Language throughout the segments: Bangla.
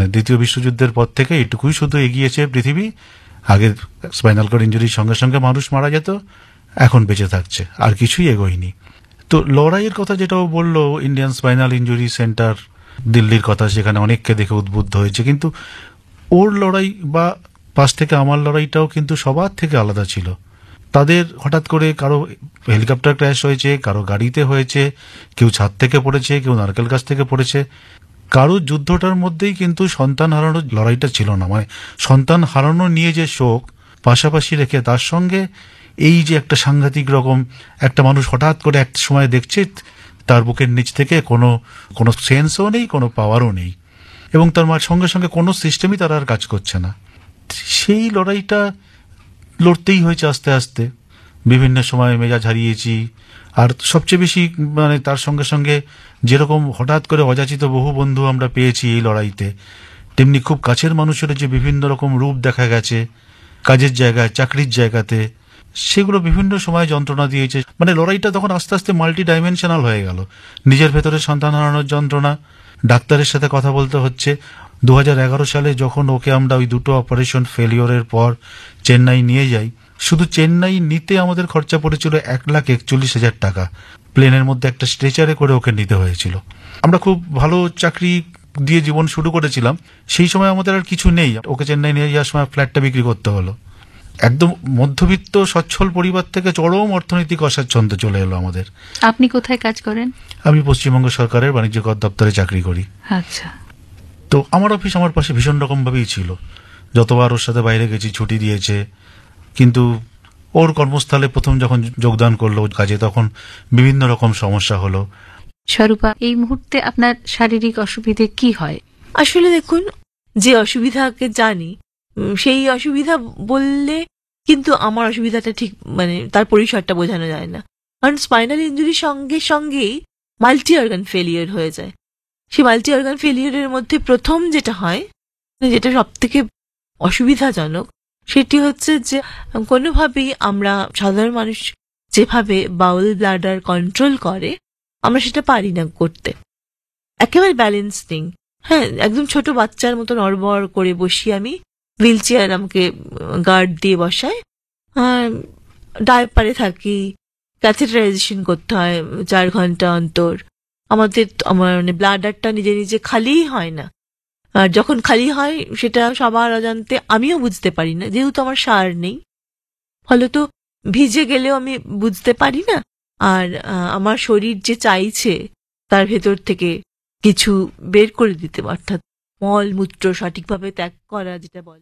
দ্বিতীয় বিশ্বযুদ্ধের পর থেকে এটুকুই শুধু এগিয়েছে পৃথিবী। আগের স্পাইনাল কর্ড ইঞ্জুরির সঙ্গে সঙ্গে মানুষ মারা যেত, এখন বেঁচে থাকছে, আর কিছুই এগোয়নি। তো লড়াইয়ের কথা যেটাও বললো, ইন্ডিয়ান স্পাইনাল ইঞ্জুরি সেন্টার দিল্লির কথা, সেখানে অনেককে দেখে উদ্বুদ্ধ হয়েছে, কিন্তু ওর লড়াই বা পাশ থেকে আমার লড়াইটাও কিন্তু সবার থেকে আলাদা ছিল। তাদের হঠাৎ করে কারো হেলিকপ্টার ক্র্যাশ হয়েছে, কারো গাড়িতে হয়েছে, কেউ ছাদ থেকে পড়েছে, কেউ নারকেল গাছ থেকে পড়েছে। কারো যুদ্ধটার মধ্যেই কিন্তু সন্তান হারানোর লড়াইটা ছিল না, মানে সন্তান হারানো নিয়ে যে শোক পাশাপাশি রেখে তার সঙ্গে এই যে একটা সাংঘাতিক রকম একটা মানুষ হঠাৎ করে একটা সময় দেখছে তার বুকের নিচ থেকে কোনো কোনো সেন্সও নেই, কোনো পাওয়ারও নেই, এবং তার মার সঙ্গে সঙ্গে কোনো সিস্টেমই তার আর কাজ করছে না। সেই লড়াইটা লড়তেই হয়েছে আস্তে আস্তে, বিভিন্ন সময় মেজাজ হারিয়েছি। আর সবচেয়ে বেশি মানে তার সঙ্গে সঙ্গে যেরকম হঠাৎ করে অযাচিত বহু বন্ধু আমরা পেয়েছি এই লড়াইতে, তেমনি খুব কাছের মানুষের যে বিভিন্ন রকম রূপ দেখা গেছে কাজের জায়গায়, চাকরির জায়গাতে, সেগুলো বিভিন্ন সময় যন্ত্রণা দিয়েছে। মানে লড়াইটা তখন আস্তে আস্তে মাল্টি ডাইমেনশনাল হয়ে গেল। নিজের ভেতরে সন্তান হারানোর যন্ত্রণা, ডাক্তারের সাথে কথা বলতে হচ্ছে। 2011 সালে যখন ওকে আমরা ওই দুটো অপারেশন ফেলিওরের পর চেন্নাই নিয়ে যাই, শুধু চেন্নাই নিতে আমাদের খরচা পড়েছিল 1,41,000 টাকা। প্লেনের মধ্যে একটা স্ট্রেচারে করে ওকে নিতে হয়েছিল। আমরা খুব ভালো চাকরি দিয়ে জীবন শুরু করেছিলাম, সেই সময় আমাদের আর কিছু নেই। ওকে চেন্নাই নিয়ে যাওয়ার সময় ফ্ল্যাটটা বিক্রি করতে হলো। একদম মধ্যবিত্ত সচ্ছল পরিবার থেকে চরম অর্থনৈতিক অস্বাচ্ছন্দ্য চলে এলো আমাদের। আপনি কোথায় কাজ করেন? আমি পশ্চিমবঙ্গ সরকারের বাণিজ্য কর দপ্তরে চাকরি করি। আচ্ছা। তো আমার অফিস আমার পাশে ভীষণ রকম ভাবেই ছিল। যতবার ওর সাথে বাইরে গেছি ছুটি দিয়েছে, কিন্তু ওর কর্মস্থলে প্রথম যখন যোগদান করলো কাজে, তখন বিভিন্ন রকম সমস্যা হলো। স্বরূপা, এই মুহূর্তে আপনার শারীরিক অসুবিধে কি হয়? আসলে দেখুন, যে অসুবিধাকে জানি সেই অসুবিধা বললে কিন্তু আমার অসুবিধাটা ঠিক মানে তার পরিসরটা বোঝানো যায় না। কারণ স্পাইনাল ইঞ্জুরির সঙ্গে সঙ্গেই মাল্টি অর্গান ফেলিয়ার হয়ে যায়। সেই মাল্টি অর্গান ফেলিয়ারের মধ্যে প্রথম যেটা হয়, যেটা সব থেকে অসুবিধাজনক, সেটি হচ্ছে যে কোনোভাবেই আমরা সাধারণ মানুষ যেভাবে বাউল ব্লাডার কন্ট্রোল করে আমরা সেটা পারি না করতে। একেবারে ব্যালেন্স নেই। হ্যাঁ, একদম ছোট বাচ্চার মতো নড়বড় করে বসি আমি, হুইল চেয়ার আমাকে গার্ড দিয়ে বসায়, ডায়াপারে থাকি, ক্যাথেটারাইজেশন করতে হয় 4 ঘন্টা অন্তর। আমার মানে ব্লাডারটা নিজে নিজে খালিই হয় না, আর যখন খালি হয় সেটা সবার অজান্তে আমিও বুঝতে পারি না, যেহেতু আমার সার নেই। ফলে তো ভিজে গেলেও আমি বুঝতে পারি না, আর আমার শরীর যে চাইছে তার ভেতর থেকে কিছু বের করে দিতে, অর্থাৎ মল মূত্র সঠিকভাবে ত্যাগ করা যেটা বলে।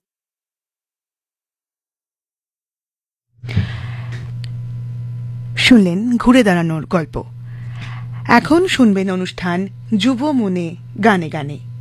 শুনলেন ঘুরে দাঁড়ানোর গল্প। এখন শুনবেন অনুষ্ঠান যুব মনে গানে গানে।